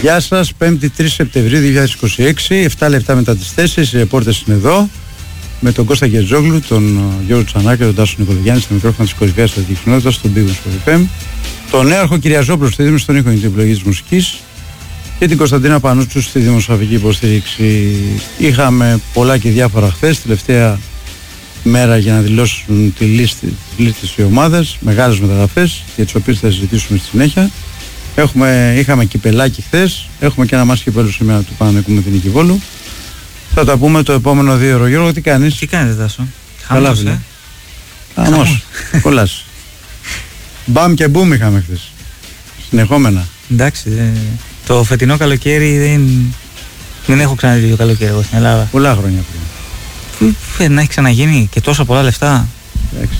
Γεια σας, 5η 3 Σεπτεμβρίου 2026, 7 λεπτά μετά τις 4, οι ρεπόρτες είναι εδώ, με τον Κώστα Γερζόγλου, τον Γιώργο Τσανάκη, τον Τάσο Νικολογιάννη, στο μικρόφωνο της κορυφαίας στρατηγικής κοινότητας, τον Big Wings FM, τον Νέαρχο Κυριαζόπουλο στη Δήμηση των ήχων και την επιλογή της μουσικής και την Κωνσταντίνα Πανούτσου στη δημοσιογραφική υποστήριξη. Είχαμε πολλά και διάφορα χθες, τελευταία μέρα για να δηλώσουν τη λίστη οι ομάδες, μεγάλες μεταγραφές για τις οποίες θα συζητήσουμε στη συνέχεια. Είχαμε κυπελάκι χθες, έχουμε και ένα μάτς κυπέλλου σήμερα του Παναθηναϊκού με την Νίκη Βόλου. Θα τα πούμε το επόμενο 2 ώρο. Γιώργο, τι κάνεις? Τι κάνετε, Τάσο? Χαμός, Χαμός, κολλάς. Μπαμ και μπουμ είχαμε χθες, συνεχόμενα. Εντάξει, το φετινό καλοκαίρι δεν έχω ξαναδεί τέτοιο καλοκαίρι εγώ στην Ελλάδα. Πολλά χρόνια πριν. Να έχει ξαναγίνει και τόσο πολλά λεφτά. Εντάξει.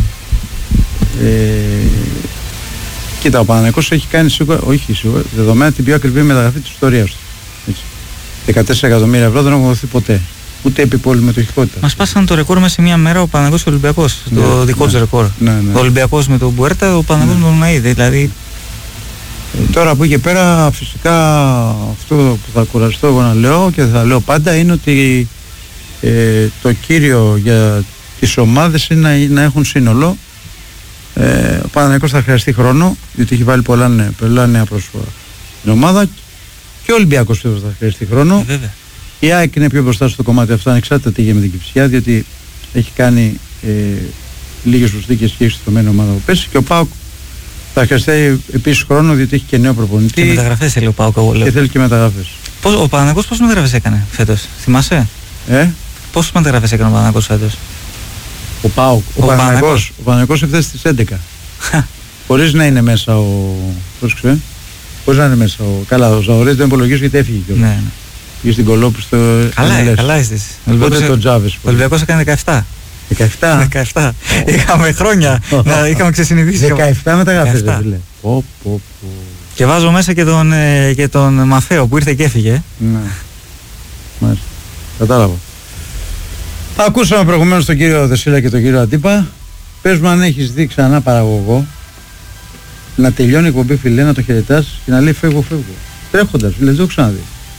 Κοίτα, ο Παναθηναϊκός έχει κάνει σίγουρα, δεδομένα την πιο ακριβή μεταγραφή της ιστορίας του. 14 εκατομμύρια ευρώ δεν έχουν δοθεί ποτέ. Ούτε επί πολυμετοχικότητα. Μας πάσαν το ρεκόρ μέσα σε μια μέρα ο Παναθηναϊκός και ο Ολυμπιακός. Ναι, το δικό του ρεκόρ. Ναι. Ο Ολυμπιακός με τον Μπουέρτα, ο Παναθηναϊκός με τον Ναΐδη. Δηλαδή. Τώρα από εκεί και πέρα, φυσικά αυτό που θα κουραστώ εγώ να λέω και θα λέω πάντα είναι ότι το κύριο για τις ομάδες είναι να έχουν σύνολο. Ο Παναθηναϊκός θα χρειαστεί χρόνο, διότι έχει βάλει πολλά νέα πρόσωπα στην ομάδα, και ο Ολυμπιακός θα χρειαστεί χρόνο. Βέβαια. Η ΑΕΚ είναι πιο μπροστά στο κομμάτι αυτό, ανεξάρτητα τι γίνεται με την Κυψιά, διότι έχει κάνει λίγες προσθήκες και έχει στρωμένη ομάδα που πέσει, και ο ΠΑΟΚ θα χρειαστεί επίσης χρόνο, διότι έχει και νέο προπονητή. Και μεταγραφές θέλει ο ΠΑΟΚ, εγώ λέω. Και θέλει και μεταγραφές. Ο Παναθηναϊκός πόσες μεταγραφές έκανε φέτος, θυμάσαι? Πόσες μεταγραφές έκανε ο Παναθηναϊκός φέτος? Ο ΠΑΟΚ. Ο Παναθηναϊκός έφτασε στις 11. Χωρίς να είναι μέσα χωρίς να είναι μέσα Καλά, ο Ζαωρές δεν υπολογίζει γιατί έφυγε κιόλας. Ναι. Πήγε στην Κολόπη στο. Καλά είστε. Οπότε το Τζάβες. Ο Ολυμπιακός έκανε 17. 17. Είχαμε χρόνια να είχαμε ξεσυνηθίσει. 17 μεταγραφές, δεν φίλε. Και βάζω μέσα και τον Μαφαίο που ήρθε και έφυγε. Ναι. Μάλιστα. Κατάλαβα. Ακούσαμε προηγουμένως τον κύριο Δεσίλα και τον κύριο Αντίπα. Πες μου αν έχεις δει ξανά παραγωγό να τελειώνει η εκπομπή, φίλε, να το χαιρετάς και να λέει φεύγω. Τρέχοντας, φίλε, δεν το έχω ξαναδεί.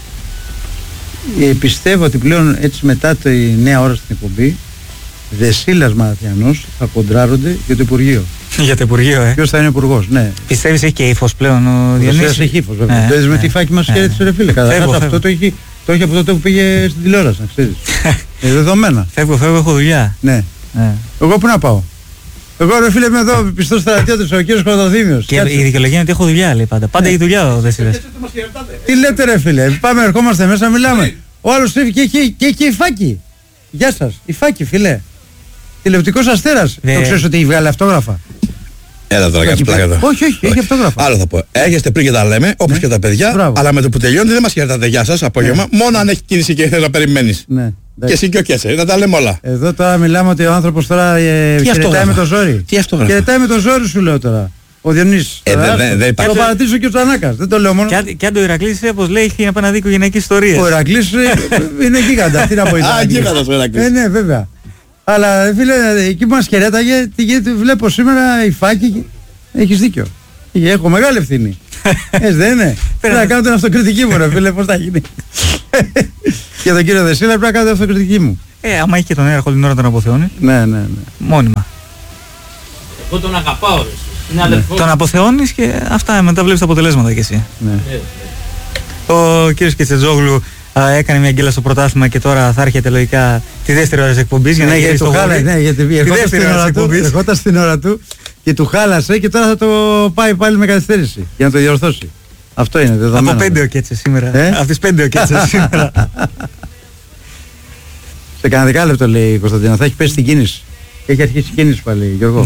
Πιστεύω ότι πλέον έτσι μετά τη νέα ώρα στην εκπομπή, Δεσίλας Μαραθιανός θα κοντράρονται για το Υπουργείο. Για το Υπουργείο, Ποιος θα είναι υπουργός, ναι. Πιστεύεις έχει και ύφος πλέον ο Διονύσης? Έχει ύφος, βέβαια. Δεν με τι φάκι μας χαιρέτησε, ρε φίλε. Καταρχάς αυτό το έχει από τότε που πήγε στην τηλεόραση, να ξέρεις. Δεδομένα. Φεύγω, έχω δουλειά. Ναι. Εγώ πού να πάω? Εγώ, ρε φίλε, είμαι εδώ πιστός στρατιώτης, ο κύριος Κοντοδήμιος. Και η δικαιολογία είναι ότι έχω δουλειά, λέει πάντα. Πάντα έχει δουλειά ο Δεσίλας. Τι λέτε, ρε φίλε? Πάμε, ερχόμαστε μέσα, μιλάμε. Ο άλλος φεύγει και έχει υφάκι. Γεια σας, υφάκι, φίλε. Τηλεοπτικός Αστέρας. Το ξέρεις ότι έχει βγάλει αυτόγραφα? Έλα τώρα, κάτσε πλάκα εδώ. Όχι, έχει αυτόγραφα. Άλλο θα πω. Έρχεστε πριν και τα λέμε, όπως και τα παιδιά, αλλά με το που τελειώνει δεν μας χαιρετάτε. Γεια σας, απόγευμα. Μόνο αν έχει κίνηση και θες να περιμένεις. Ναι. Και εσύ και ο Κέσσε, να τα λέμε όλα. Εδώ τώρα μιλάμε ότι ο άνθρωπος τώρα χαιρετάει με το ζόρι. Τι αυτόγραφα? Χαιρετάει με το ζόρι, σου λέω τώρα. Ο Διονύσης. Δεν υπάρχει. Το παρατήσω και ο Τσανάκας. Δεν το λέω μόνο. Και αν το Ηρακλής, όπως λέει, έχει να δει οικογενειακή ιστορία. Ο Ηρακλής είναι γίγαντα. Τι να πω, γίγαντας ο Ηρακλής. Ναι, βέβαια. Αλλά φίλε, εκεί που μας χαιρέταγε, βλέπω σήμερα υφάκι. Έχεις δίκιο. Έχω μεγάλη ευθύνη. Έτσι δεν είναι? Πρέπει να κάνω την αυτοκριτική μου, ρε φίλε, πώς θα γίνει. Για τον κύριο Δεσίλα πρέπει να κάνω την αυτοκριτική μου. Άμα έχει και τον Έραχο την ώρα τον αποθεώνει. Ναι. Μόνιμα. Εγώ τον αγαπάω, ρε. Τον αποθεώνεις και αυτά, μετά βλέπεις τα αποτελέσματα κι εσύ. Ναι. Ο κύριος Κετσετζόγλου έκανε μια γκέλα στο πρωτάθλημα και τώρα θα έρχεται λογικά τη δεύτερη ώρα της εκπομπής. Ναι, γιατί του χάλασε. Ναι, γιατί ερχόταν στην ώρα του και του χάλασε και τώρα θα το πάει πάλι με καθυστέρηση για να το διορθώσει. Αυτό είναι δεδομένο. Από 5 ο Κέτσες σήμερα. Από τις 5 ο Κέτσες σήμερα. Σε κανένα δεκάλεπτο, λέει η Κωνσταντίνα, θα έχει πέσει την κίνηση. Έχει αρχίσει η κίνηση πάλι, Γιώργο.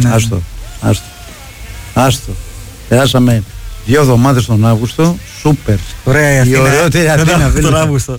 Άστο. Περάσαμε 2 εβδομάδες τον Αύγουστο. Σούπερ. Ωραία, η ωραιότερη Αθήνα, τον Αύγουστο.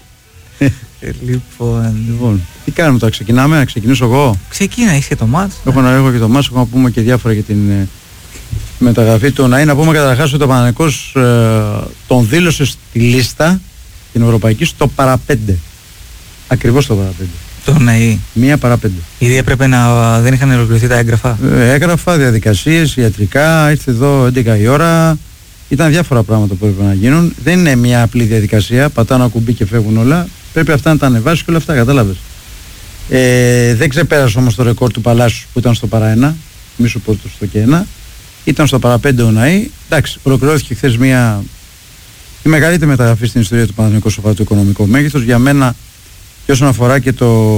Λοιπόν, τι κάνουμε τώρα, ξεκινάμε, να ξεκινήσω εγώ? Ξεκίνα, έχεις και το μάτς. Έχω και το μάτς, έχω να πούμε και διάφορα για την μεταγραφή του Ναΐ. Να πούμε καταρχάς ότι ο Παναθηναϊκός τον δήλωσε στη λίστα την ευρωπαϊκή στο παραπέντε. Ακριβώς το παραπέντε. Το Ναΐ. 1 παρά 5. Ήδη έπρεπε δεν είχαν ολοκληρωθεί τα έγγραφα. Έγγραφα, διαδικασίες, ιατρικά, ήρθε εδώ 11 η ώρα. Ήταν διάφορα πράγματα που έπρεπε να γίνουν. Δεν είναι μια απλή διαδικασία. Πατάω ένα κουμπί και φεύγουν όλα. Πρέπει αυτά να τα ανεβάσει και όλα αυτά, κατάλαβες. Δεν ξεπέρασε όμως το ρεκόρ του Παλάσιου που ήταν στο παρά 1. Μη σου πω το στο και 1. Ήταν στο παρά 5 ο Ναΐ. Εντάξει, ολοκληρώθηκε χθες η μεγαλύτερη μεταγραφή στην ιστορία του Παναθηναϊκού στο οικονομικό μέγεθος. Για μένα, και όσον αφορά και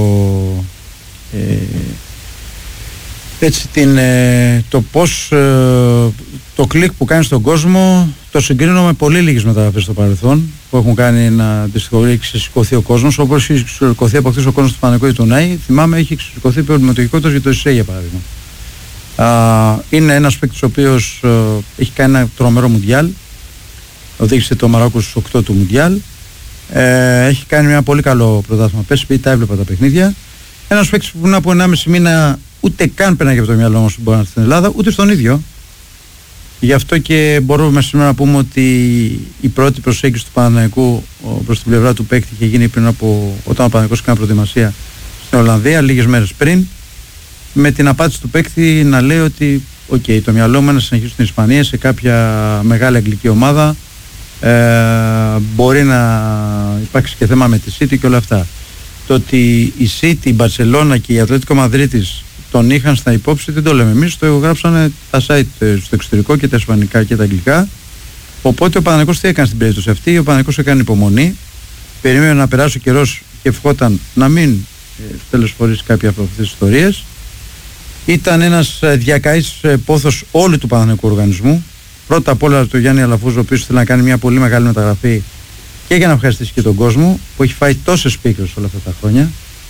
το πώς το κλικ που κάνει στον κόσμο, το συγκρίνω με πολύ λίγες μεταγραφές στο παρελθόν που έχουν κάνει να έχει ξεσηκωθεί ο κόσμος, όπως έχει ξεσηκωθεί από χθες ο κόσμος του Παναθηναϊκού ή του Ναΐ. Θυμάμαι, έχει ξεσηκωθεί προβληματικότητας για το ΕΣΕ, για παράδειγμα. Είναι ένας παίκτης ο οποίος έχει κάνει ένα τρομερό μουντιάλ, οδήγησε το Μαρόκο στους 8 του μουντιάλ, έχει κάνει ένα πολύ καλό πρωτάθλημα πέρσι, επειδή τα έβλεπα τα παιχνίδια. Ένας παίκτης που πριν από 1,5 μήνα ούτε καν πέρναγε από το μυαλό μας που μπορεί να έρθει στην Ελλάδα, ούτε στον ίδιο. Γι' αυτό και μπορούμε σήμερα να πούμε ότι η πρώτη προσέγγιση του Παναθηναϊκού προς την πλευρά του παίκτη είχε γίνει πριν από, όταν ο Παναθηναϊκός έκανε προετοιμασία στην Ολλανδία, λίγες μέρες πριν, με την απάντηση του παίκτη να λέει ότι το μυαλό μου είναι να συνεχίσω στην Ισπανία σε κάποια μεγάλη αγγλική ομάδα, μπορεί να υπάρξει και θέμα με τη City και όλα αυτά. Το ότι η City, η Μπαρσελόνα και η Ατλέτικο Μαδρίτης τον είχαν στα υπόψη δεν το λέμε εμείς, το γράψανε τα site στο εξωτερικό και τα ισπανικά και τα αγγλικά. Οπότε ο Παναθηναϊκός τι έκανε στην περίπτωση αυτή? Ο Παναθηναϊκός έκανε υπομονή, περίμενε να περάσει ο καιρός και ευχόταν να μην τελεσφορήσει κάποια από αυτές τις ιστορίες. Ήταν ένας διακαής πόθος όλου του Παναθηναϊκού οργανισμού. Πρώτα απ' όλα το Γιάννη Αλαφούζο, ο οποίος ήθελε να κάνει μια πολύ μεγάλη μεταγραφή και για να ευχαριστήσει και τον κόσμο που έχει φάει τόσες πίκρες όλα αυτά τα χρόνια.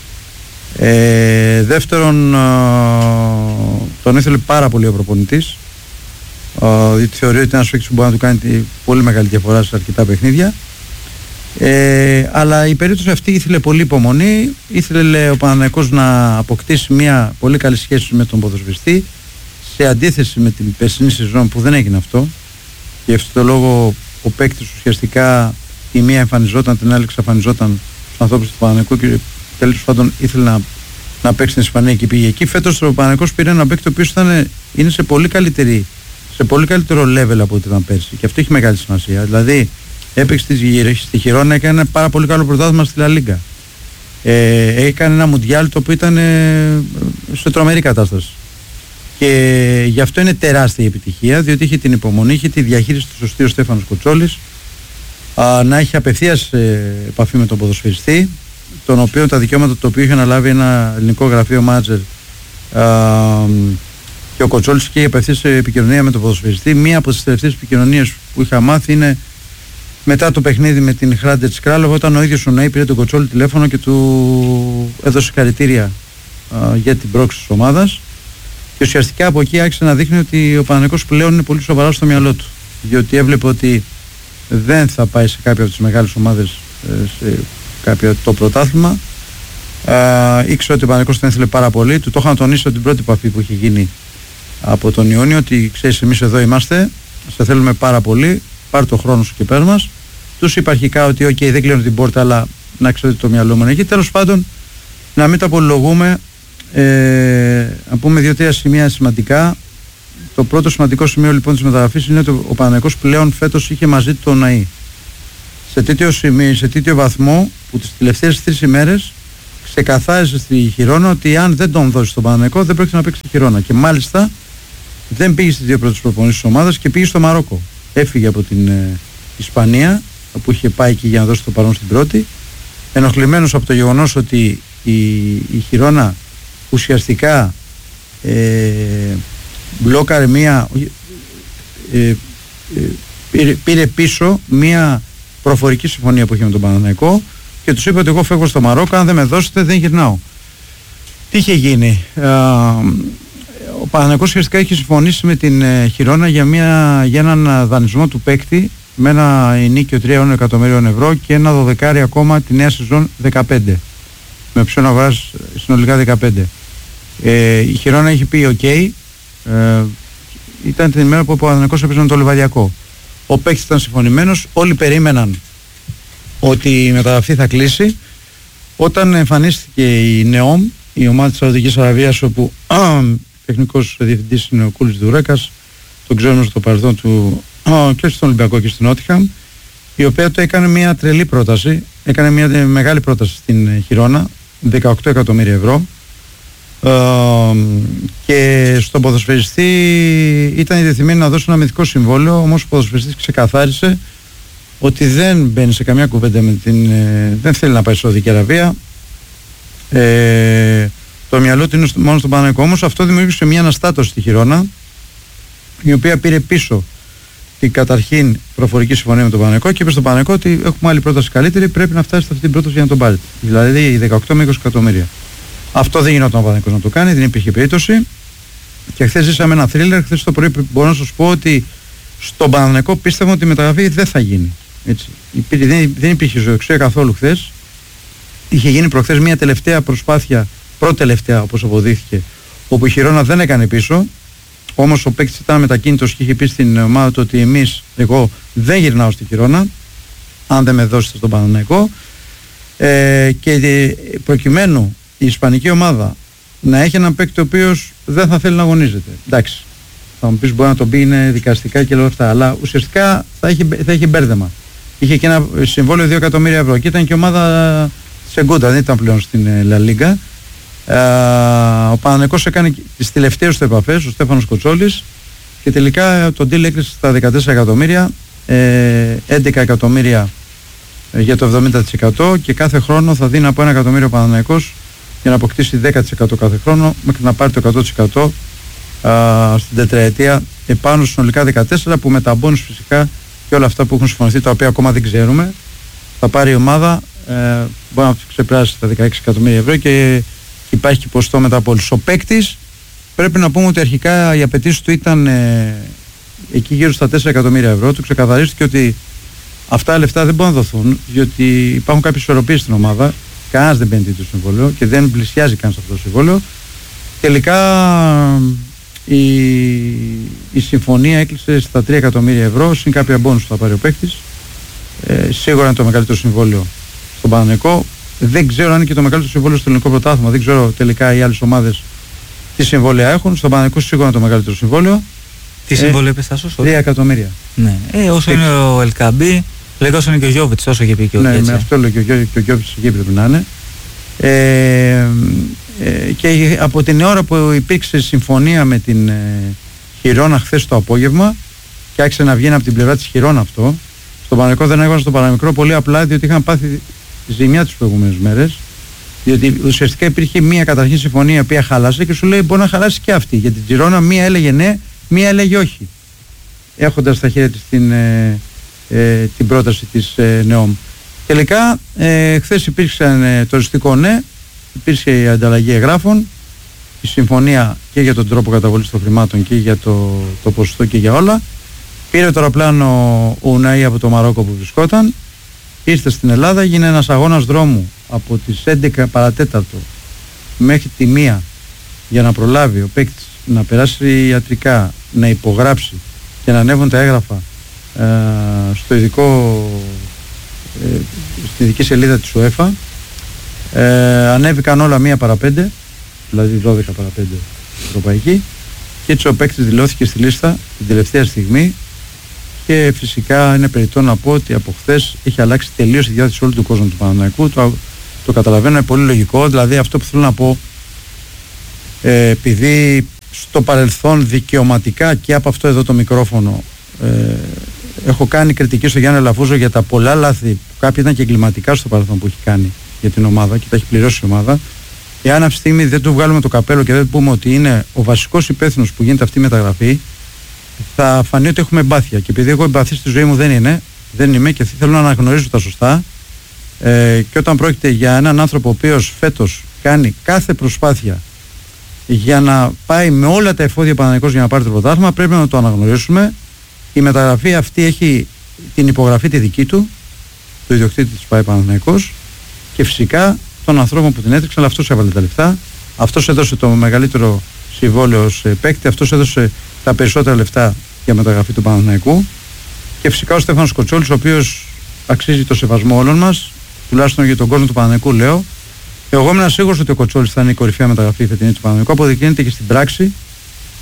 Δεύτερον, τον ήθελε πάρα πολύ ο προπονητής, διότι θεωρεί ότι ένας παίκτης που μπορεί να του κάνει πολύ μεγάλη διαφορά σε αρκετά παιχνίδια. Αλλά η περίπτωση αυτή ήθελε πολύ υπομονή. Ήθελε ο Παναθηναϊκός να αποκτήσει μια πολύ καλή σχέση με τον ποδοσφαιριστή, σε αντίθεση με την περσινή σεζόν που δεν έγινε αυτό. Γι' αυτό το λόγο ο παίκτης ουσιαστικά η μία εμφανιζόταν, την άλλη εξαφανιζόταν στους ανθρώπους του Παναθηναϊκού και τέλος πάντων ήθελε να παίξει στην Ισπανία και πήγε εκεί. Φέτος ο Παναθηναϊκός πήρε ένα παίκτη ο οποίος είναι σε πολύ καλύτερο level από ό,τι ήταν πέρσι, και αυτό έχει μεγάλη σημασία. Δηλαδή έπαιξε στη Χιρόνα, έκανε ένα πάρα πολύ καλό πρωτάθλημα στη Λα Λίγκα. Έκανε ένα μουντιάλ το οποίο ήταν σε τρομερή κατάσταση. Και γι' αυτό είναι τεράστια η επιτυχία, διότι είχε την υπομονή, είχε τη διαχείριση του σωστή ο Στέφανος Κοτσόλης, να έχει απευθείας επαφή με τον ποδοσφαιριστή, τον οποίο τα δικαιώματα το οποίο είχε αναλάβει ένα ελληνικό γραφείο μάνατζερ, και ο Κοτσόλης είχε απευθείας επικοινωνία με τον ποδοσφαιριστή. Μία από τις τελευταίες επικοινωνίες που είχα μάθει είναι μετά το παιχνίδι με την Χράντετς Κράλοβα, όταν ο ίδιος ο Ναΐ πήρε τον Κοτσόλη τηλέφωνο και του έδωσε συγχαρητήρια για την πρόκληση της ομάδας. Και ουσιαστικά από εκεί άρχισε να δείχνει ότι ο Παναθηναϊκός πλέον είναι πολύ σοβαρά στο μυαλό του. Διότι έβλεπε ότι δεν θα πάει σε κάποια από τις μεγάλες ομάδες σε κάποιο το πρωτάθλημα. Ήξερε ότι ο Παναθηναϊκός τον ήθελε πάρα πολύ. Του το είχαν τονίσει από την πρώτη επαφή που είχε γίνει από τον Ιούνιο, ότι ξέρεις, εμείς εδώ είμαστε, σε θέλουμε πάρα πολύ, πάρε το χρόνο σου και πέρα μας. Τους είπα αρχικά ότι δεν κλείνω την πόρτα, αλλά να ξέρω ότι το μυαλό μου είναι εκεί. Τέλος πάντων, να μην τα απολογούμε. Να πούμε 2-3 σημεία σημαντικά. Το πρώτο σημαντικό σημείο λοιπόν της μεταγραφής είναι ότι ο Παναθηναϊκός πλέον φέτος είχε μαζί του τον Ναΐ σε τέτοιο βαθμό που τις τελευταίες 3 ημέρες ξεκαθάρισε στη Χιρόνα ότι αν δεν τον δώσει στον Παναθηναϊκό δεν πρόκειται να παίξει στη Χιρόνα. Και μάλιστα δεν πήγε στις 2 πρώτες προπονήσεις της ομάδας και πήγε στο Μαρόκο. Έφυγε από την Ισπανία, που είχε πάει εκεί για να δώσει το παρόν στην πρώτη, ενοχλημένος από το γεγονός ότι η Χιρόνα ουσιαστικά μπλόκαρε πήρε πίσω μία προφορική συμφωνία που είχε με τον Παναθηναϊκό και τους είπε ότι εγώ φεύγω στο Μαρόκο, αν δεν με δώσετε δεν γυρνάω. Τι είχε γίνει? Ο Παναθηναϊκός ουσιαστικά είχε συμφωνήσει με την Χιρόνα για έναν δανεισμό του παίκτη με ένα ενίκιο 3 εκατομμυρίων ευρώ και ένα 12 ακόμα τη νέα σεζόν 15, με οψιόν αγοράς συνολικά 15. Η Χιρόνα είχε πει ok, ήταν την ημέρα που ο Παναθηναϊκός έπαιζε με το Λιβαδιακό. Ο παίκτης ήταν συμφωνημένος, όλοι περίμεναν ότι η μεταγραφή θα κλείσει. Όταν εμφανίστηκε η ΝΕΟΜ, η ομάδα της Σαουδικής Αραβίας, όπου τεχνικός διευθυντής είναι ο Κούλης Δουρέκας, τον ξέρουμε στο παρελθόν του και στον Ολυμπιακό και στην Νότιχαμ, η οποία του έκανε μια τρελή πρόταση, έκανε μια μεγάλη πρόταση στην Χιρόνα, 18 εκατομμύρια ευρώ, και στον ποδοσφαιριστή ήταν διατεθειμένοι να δώσουν ένα μυθικό συμβόλαιο, όμως ο ποδοσφαιριστής ξεκαθάρισε ότι δεν μπαίνει σε καμιά κουβέντα με δεν θέλει να πάει στη Σαουδική Αραβία. Το μυαλό του είναι μόνο στον Παναθηναϊκό. Όμως αυτό δημιούργησε μια αναστάτωση στη Χιρόνα, η οποία πήρε πίσω την καταρχήν προφορική συμφωνία με τον Παναθηναϊκό και είπε στον Παναθηναϊκό ότι έχουμε άλλη πρόταση καλύτερη, πρέπει να φτάσει σε αυτή την πρόταση για να τον πάρετε. Δηλαδή 18 με 20 εκατομμύρια. Αυτό δεν γινόταν ο Παναθηναϊκός να το κάνει, δεν υπήρχε περίπτωση. Και χθες ζήσαμε ένα θρίλερ. Χθες το πρωί μπορώ να σας πω ότι στον Παναθηναϊκό πίστευα ότι η μεταγραφή δεν θα γίνει. Έτσι. Δεν υπήρχε ζωοεξία καθόλου χθες. Είχε γίνει προχθές μια τελευταία προσπάθεια, πρώτη-τελευταία όπως αποδείχθηκε, όπου η Χιρόνα δεν έκανε πίσω. Όμως ο παίκτης ήταν μετακίνητος και είχε πει στην ομάδα του ότι εγώ δεν γυρνάω στη Χιρόνα, αν δεν με δώσετε στον Παναθηναϊκό. Και προκειμένου η ισπανική ομάδα να έχει έναν παίκτη ο οποίος δεν θα θέλει να αγωνίζεται. Εντάξει, θα μου πεις μπορεί να τον πει είναι δικαστικά και όλα αυτά, αλλά ουσιαστικά θα έχει μπέρδεμα. Είχε και ένα συμβόλαιο 2 εκατομμύρια ευρώ και ήταν και ομάδα Σεγκούντα, δεν ήταν πλέον στην Λα Λίγκα. Ο Παναθηναϊκός έκανε τις τελευταίες του επαφές, ο Στέφανος Κοτσόλης, και τελικά το deal έκλεισε στα 14 εκατομμύρια, 11 εκατομμύρια για το 70% και κάθε χρόνο θα δίνει από 1 εκατομμύριο ο Παναθηναϊκός για να αποκτήσει 10% κάθε χρόνο μέχρι να πάρει το 100% στην τετραετία επάνω συνολικά 14, που με τα μπόνους φυσικά και όλα αυτά που έχουν συμφωνηθεί, τα οποία ακόμα δεν ξέρουμε, θα πάρει η ομάδα, μπορεί να ξεπεράσει τα 16 εκατομμύρια ευρώ και υπάρχει και ποστό μετά από όλους. Ο παίκτης πρέπει να πούμε ότι αρχικά οι απαιτήσεις του ήταν εκεί γύρω στα 4 εκατομμύρια ευρώ. Του ξεκαθαρίστηκε ότι αυτά τα λεφτά δεν μπορούν να δοθούν, διότι υπάρχουν κάποιες ισορροπίες στην ομάδα. Κανένας δεν παίρνει το συμβόλαιο και δεν πλησιάζει καν σε αυτό το συμβόλαιο. Τελικά η συμφωνία έκλεισε στα 3 εκατομμύρια ευρώ, συν κάποια μπόνους που θα πάρει ο παίκτης. Σίγουρα είναι το μεγαλύτερο συμβόλαιο στον Παναθηναϊκό. Δεν ξέρω αν είναι και το μεγαλύτερο συμβόλαιο στο ελληνικό πρωτάθλημα. Δεν ξέρω τελικά οι άλλες ομάδες τι συμβόλαια έχουν. Στον Παναθηναϊκό σίγουρα είναι το μεγαλύτερο συμβόλαιο. Τι συμβόλαιο είπε Στάσος? 3 εκατομμύρια. Ναι. Όσο είναι ο Ελκαμπή, λέγω όσο είναι και ο Γιώβιτς, όσο είχε πει και ο Γιώβιτς. Ναι, με αυτό λέω και ο Γιώβιτς εκεί πρέπει να είναι. Και από την ώρα που υπήρξε συμφωνία με την Χιρόνα χθες το απόγευμα και άρχισε να βγαίνει από την πλευρά της Χιρόνα αυτό, στον Παναθηναϊκό δεν έβαζε στον παραμικρό πολύ απλά διότι είχαν πάθει ζημιά τις προηγούμενες μέρες. Διότι ουσιαστικά υπήρχε μία καταρχήν συμφωνία η οποία χάλασε και σου λέει μπορεί να χαλάσει και αυτή. Γιατί την Τζιρόνα μία έλεγε ναι, μία έλεγε όχι. Έχοντας στα χέρια της την πρόταση της ΝΕΟΜ. Τελικά χθες υπήρξε το οριστικό ναι, υπήρξε η ανταλλαγή εγγράφων, η συμφωνία και για τον τρόπο καταβολής των χρημάτων και για το ποσοστό και για όλα. Πήρε το αεροπλάνο ο Ουναή από το Μαρόκο που βρισκόταν, ήρθε στην Ελλάδα, έγινε ένας αγώνας δρόμου από τις 11 παρατέταρτο μέχρι τη 1 για να προλάβει ο παίκτης να περάσει ιατρικά, να υπογράψει και να ανέβουν τα έγγραφα στο στην ειδική σελίδα της UEFA. Ανέβηκαν όλα 1 παρά 5, δηλαδή 12 παρά 5 ευρωπαϊκή, και έτσι ο παίκτης δηλώθηκε στη λίστα την τελευταία στιγμή. Και φυσικά είναι περιττό να πω ότι από χθες έχει αλλάξει τελείως η διάθεση όλου του κόσμου του Παναθηναϊκού. Το καταλαβαίνω, είναι πολύ λογικό. Δηλαδή αυτό που θέλω να πω, επειδή στο παρελθόν δικαιωματικά και από αυτό εδώ το μικρόφωνο έχω κάνει κριτική στο Γιάννη Λαφούζο για τα πολλά λάθη που κάποια ήταν και εγκληματικά στο παρελθόν που έχει κάνει για την ομάδα και τα έχει πληρώσει η ομάδα. Εάν αυτή τη στιγμή δεν του βγάλουμε το καπέλο και δεν πούμε ότι είναι ο βασικός υπεύθυνος που γίνεται αυτή η μεταγραφή, θα φανεί ότι έχουμε εμπάθεια. Και επειδή εγώ εμπαθή στη ζωή μου δεν είμαι και θέλω να αναγνωρίζω τα σωστά, και όταν πρόκειται για έναν άνθρωπο ο οποίος φέτος κάνει κάθε προσπάθεια για να πάει με όλα τα εφόδια Παναθηναϊκός για να πάρει το πρωτάθλημα, πρέπει να το αναγνωρίσουμε. Η μεταγραφή αυτή έχει την υπογραφή τη δική του ιδιοκτήτη της ΠΑΕ Παναθηναϊκός και φυσικά των ανθρώπων που την έτρεξαν, αλλά αυτός έβαλε τα λεφτά, αυτός έδωσε το μεγαλύτερο συμβόλαιο σε παίκτη, αυτός έδωσε τα περισσότερα λεφτά για μεταγραφή του Παναθηναϊκού και φυσικά ο Στέφανος Κοτσόλης, ο οποίος αξίζει το σεβασμό όλων μας, τουλάχιστον για τον κόσμο του Παναθηναϊκού λέω. Εγώ ήμουν σίγουρος ότι ο Κοτσόλης θα είναι η κορυφαία μεταγραφή φετινή του Παναθηναϊκού, αποδεικνύεται και στην πράξη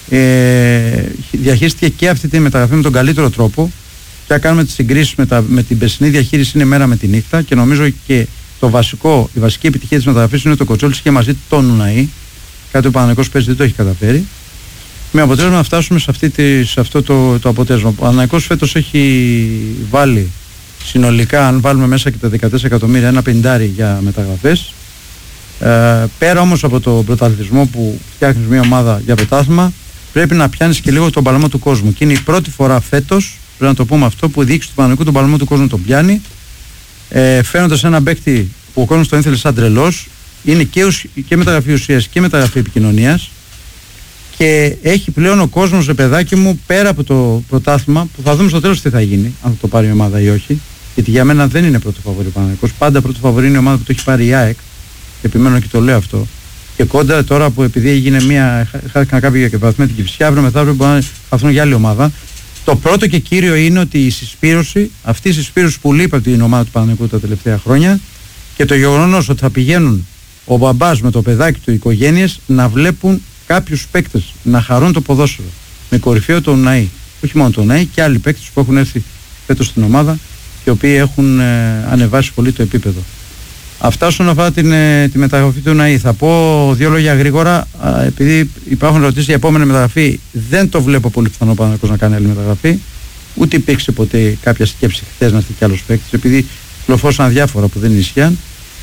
διαχειρίστηκε και αυτή τη μεταγραφή με τον καλύτερο τρόπο. Και αν κάνουμε τις συγκρίσεις με την περσινή διαχείριση, είναι μέρα με τη νύχτα. Και νομίζω και η βασική επιτυχία της μεταγραφής είναι ότι ο Κοτσόλης είχε μαζί τον Ουναή. Κάτι ο Παναθηναϊκός παίζει δεν το έχει καταφέρει. Με αποτέλεσμα να φτάσουμε σε αυτό το αποτέλεσμα. Ο Παναθηναϊκός φέτος έχει βάλει συνολικά, αν βάλουμε μέσα και τα 14 εκατομμύρια, ένα 50 για μεταγραφές. Πέρα όμως από τον πρωταθλητισμό που φτιάχνεις μια ομάδα για πρωτάθλημα, πρέπει να πιάνεις και λίγο τον παλμό του κόσμου. Και είναι η πρώτη φορά φέτος, πρέπει να το πούμε αυτό, που η διοίκηση του Παναθηναϊκού τον παλμό του κόσμου τον πιάνει, φαίνοντας έναν παίκτη που ο κόσμος τον ήθελε σαν τρελός. Είναι και μεταγραφή ουσίας και μεταγραφή επικοινωνίας. Και έχει πλέον ο κόσμος, ρε παιδάκι μου, πέρα από το πρωτάθλημα, που θα δούμε στο τέλος τι θα γίνει, αν θα το πάρει η ομάδα ή όχι. Γιατί για μένα δεν είναι πρώτο φαβορί ο Παναθηναϊκός. Πάντα πρώτο φαβορί είναι η ομάδα που το έχει πάρει η ΑΕΚ. Επιμένω και το λέω αυτό. Και κόντρα τώρα που επειδή έγινε χάθηκαν κάποιοι και βαθμοί την Κυφσιά, αύριο μεθαύριο μπορεί να χαθούν για άλλη ομάδα. Το πρώτο και κύριο είναι ότι η συσπήρωση, αυτή η συσπήρωση που λείπει από την ομάδα του Παναθηναϊκού τα τελευταία χρόνια και το γεγονός ότι θα πηγαίνουν ο μπαμπάς με το παιδάκι του, οι οικογένειες, να βλέπουν κάποιους παίκτες να χαρούν το ποδόσφαιρο. Με κορυφαίο τον Ουναή. Όχι μόνο τον Ουναή, και άλλοι παίκτες που έχουν έρθει φέτος στην ομάδα και οι οποίοι έχουν ανεβάσει πολύ το επίπεδο. Αυτά όσον αφορά τη μεταγραφή του Ουναή. Θα πω δύο λόγια γρήγορα, επειδή υπάρχουν ερωτήσεις για επόμενη μεταγραφή. Δεν το βλέπω πολύ πιθανό Παναθηναϊκός να κάνει άλλη μεταγραφή. Ούτε υπήρξε ποτέ κάποια σκέψη χθες να έρθει κι άλλος παίκτης, επειδή κυκλοφόρησαν διάφορα που δεν ισχύαν.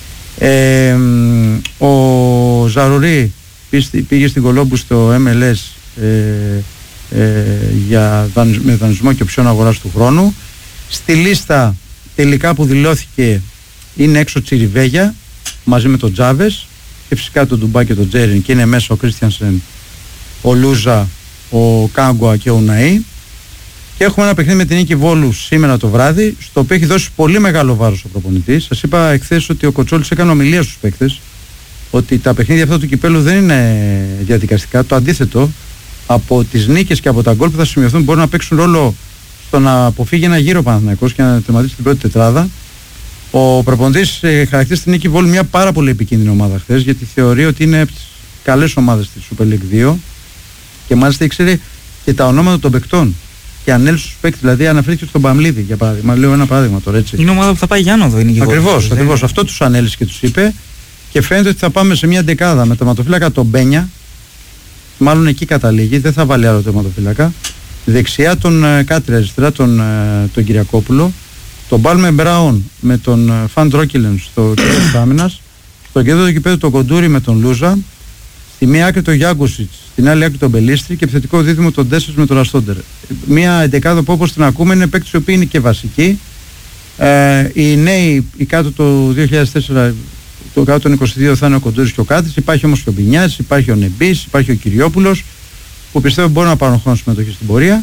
Ο Ζαρουρί πήγε στην Κολόμπου στο MLS με δανεισμό και οψιόν αγοράς του χρόνου. Στη λίστα τελικά που δηλώθηκε είναι έξω Τσιριβέγια μαζί με τον Τζάβες και φυσικά τον Ντουμπά και τον Τζέριν, και είναι μέσα ο Κρίστιανσεν, ο Λούζα, ο Κάγκουα και ο Ουναή. Και έχουμε ένα παιχνίδι με την Νίκη Βόλου σήμερα το βράδυ, στο οποίο έχει δώσει πολύ μεγάλο βάρος ο προπονητής. Σας είπα εχθές ότι ο Κοτσόλης έκανε ομιλία στους παίκτες, ότι τα παιχνίδια αυτά του κυπέλου δεν είναι διαδικαστικά. Το αντίθετο, από τις νίκες και από τα γκολ που θα σημειωθούν μπορούν να παίξουν ρόλο στο να αποφύγει ένα γύρο Παναθηναϊκός και να τερματίσει την πρώτη τετράδα. Ο προπονητής χαρακτήρισε την Νίκη Βόλου μια πάρα πολύ επικίνδυνη ομάδα χθες, γιατί θεωρεί ότι είναι από τις καλές ομάδες της Super League 2 και μάλιστα ήξερε και τα ονόματα των παικτών. Και ανέλησε στους παίκτες, δηλαδή αναφέρθηκε στον Παμλίδη για παράδειγμα. Λέω ένα παράδειγμα τώρα, έτσι. Είναι ομάδα που θα πάει για άνοδο, είναι η Ακριβώς. Αυτό τους ανέλησε και τους είπε. Και φαίνεται ότι θα πάμε σε μια ντεκάδα με τερματοφύλακα τον Μπένια. Μάλλον εκεί καταλήγει, δεν θα βάλει άλλο τερματοφύλακα. Δεξιά τον Κάτρι, αριστερά τον Κυριακόπουλο. Τον Πάλμε Μπράουν με τον Φαν Τρόκιλεν στο κέντρο της άμυνας. Στο κέντρο του γηπέδου τον Κοντούρι με τον Λούζα. Στη μία άκρη τον Γιάγκουσιτς, στην άλλη άκρη τον Μπελίστρη και επιθετικό δίδυμο τον Ντέσσερς με τον Ραστόντερ. Μια εντεκάδα που όπως την ακούμε είναι παίκτες οι οποίοι είναι και βασικοί. Οι νέοι, οι κάτω το 2004, το κάτω των 22 θα είναι ο Κοντούρης και ο Κάτρης. Υπάρχει όμως και ο Μπινιάς, υπάρχει ο Νεμπής, υπάρχει ο Κυριόπουλος, που πιστεύω μπορούν να πάρουν χρόνο συμμετοχή στην πορεία.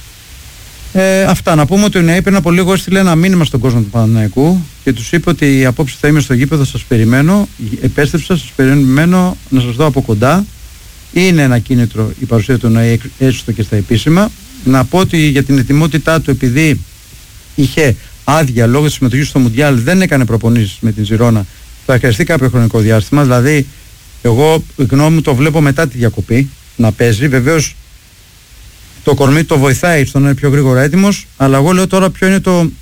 Αυτά. Να πούμε ότι ο Νεαή πριν από λίγο έστειλε ένα μήνυμα στον κόσμο του Παναθηναϊκού και τους είπε ότι απόψε θα είμαι στο γήπεδο, σας περιμένω. Επέστρεψα, σας περιμένω να σας δω από κοντά. Είναι ένα κίνητρο η παρουσία του Νεαή έστω και στα επίσημα. Να πω ότι για την ετοιμότητά του, επειδή είχε άδεια λόγω της συμμετοχής στο Μουντιάλ, δεν έκανε προπονήσεις με την Ζιρόνα. Θα χρειαστεί κάποιο χρονικό διάστημα. Δηλαδή, εγώ γνώμη μου το βλέπω μετά τη διακοπή να παίζει. Βεβαίως το κορμί το βοηθάει στο να είναι πιο γρήγορα έτοιμος, αλλά εγώ λέω τώρα ποιο είναι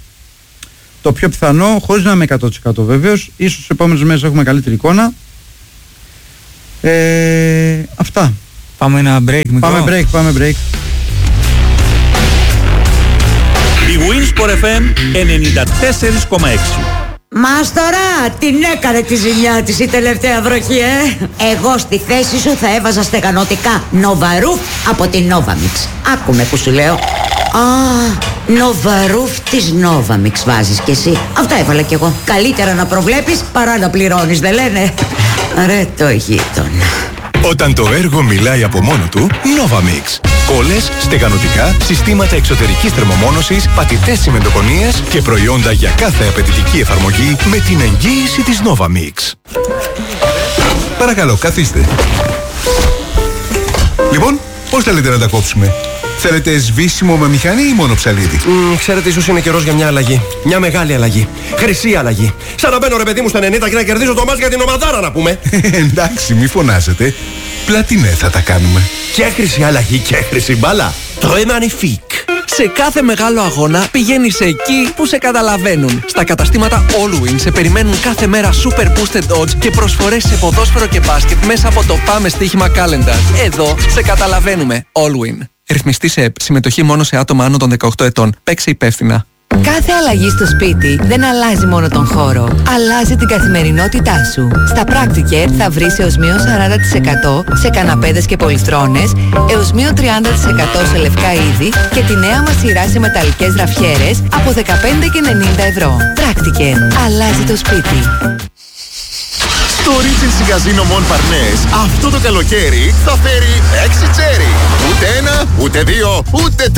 το πιο πιθανό, χωρίς να είμαι 100% βέβαιος. Ίσως στις επόμενες μέρες έχουμε καλύτερη εικόνα. Αυτά. Πάμε ένα break, μικρό. Πάμε break. Η Winsport FM 94,6. Μάστορα, την έκανε τη ζημιά της η τελευταία βροχή, Εγώ στη θέση σου θα έβαζα στεγανοτικά Νοβαρούφ από την Novamix. Άκουμε που σου λέω. Νοβαρούφ της Novamix βάζεις κι εσύ. Αυτά έβαλα κι εγώ. Καλύτερα να προβλέπεις παρά να πληρώνεις, δεν λένε? Ρε το γείτονα. Όταν το έργο μιλάει από μόνο του, Novamix. Κόλλες, στεγανοτικά, συστήματα εξωτερικής θερμομόνωσης, πατητές τσιμεντοκονίες και προϊόντα για κάθε απαιτητική εφαρμογή με την εγγύηση της Novamix. Παρακαλώ, καθίστε. Λοιπόν, πώς θέλετε να τα κόψουμε? Θέλετε σβήσιμο με μηχανή ή μόνο ψαλίδι? Ξέρετε, ίσως είναι καιρός για μια αλλαγή. Μια μεγάλη αλλαγή. Χρυσή αλλαγή. Σαν να μπαίνω ρε παιδί μου στα 90 και να κερδίζω το μάτς για την ομαδάρα, να πούμε. Εντάξει, μη φωνάζετε. Πλατινέ θα τα κάνουμε. Και χρυσή αλλαγή και χρυσή μπάλα. Très magnifique. Σε κάθε μεγάλο αγώνα πηγαίνεις εκεί που σε καταλαβαίνουν. Στα καταστήματα Allwin σε περιμένουν κάθε μέρα super boosted odds και προσφορές σε ποδόσφαιρο και μπάσκετ μέσα από το Πάμε Στοίχημα Calendar. Εδώ σε καταλαβαίνουμε. Allwin. Ρυθμιστή σε ΕΠ. Συμμετοχή μόνο σε άτομα άνω των 18 ετών. Παίξε υπεύθυνα. Κάθε αλλαγή στο σπίτι δεν αλλάζει μόνο τον χώρο, αλλάζει την καθημερινότητά σου. Στα Practicare θα βρεις έως μείον 40% σε καναπέδες και πολυθρόνες, έως μείον 30% σε λευκά είδη και τη νέα μας σειρά σε μεταλλικές ραφιέρες από 15 και 90 ευρώ. Practicare. Αλλάζει το σπίτι. Το Regency Casino Mon Parnes αυτό το καλοκαίρι θα φέρει 6 τσέρι. Ούτε ένα, ούτε δύο, ούτε